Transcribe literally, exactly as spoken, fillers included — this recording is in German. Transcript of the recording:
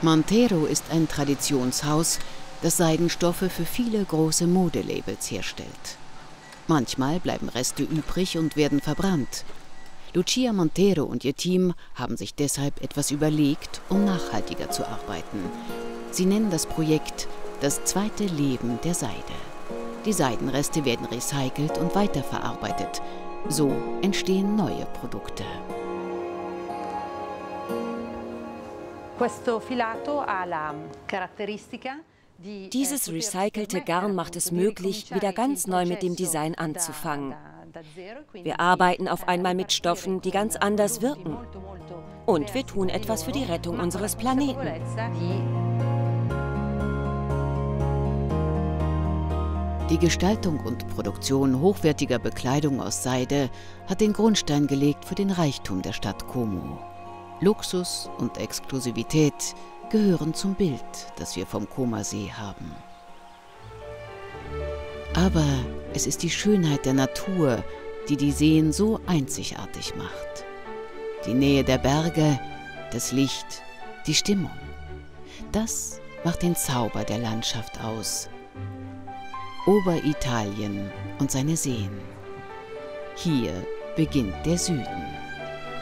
Montero ist ein Traditionshaus, das Seidenstoffe für viele große Modelabels herstellt. Manchmal bleiben Reste übrig und werden verbrannt. Lucia Montero und ihr Team haben sich deshalb etwas überlegt, um nachhaltiger zu arbeiten. Sie nennen das Projekt das zweite Leben der Seide. Die Seidenreste werden recycelt und weiterverarbeitet. So entstehen neue Produkte. Dieses recycelte Garn macht es möglich, wieder ganz neu mit dem Design anzufangen. Wir arbeiten auf einmal mit Stoffen, die ganz anders wirken. Und wir tun etwas für die Rettung unseres Planeten. Die Gestaltung und Produktion hochwertiger Bekleidung aus Seide hat den Grundstein gelegt für den Reichtum der Stadt Como. Luxus und Exklusivität gehören zum Bild, das wir vom Comer-See haben. Aber es ist die Schönheit der Natur, die die Seen so einzigartig macht. Die Nähe der Berge, das Licht, die Stimmung. Das macht den Zauber der Landschaft aus. Oberitalien und seine Seen. Hier beginnt der Süden.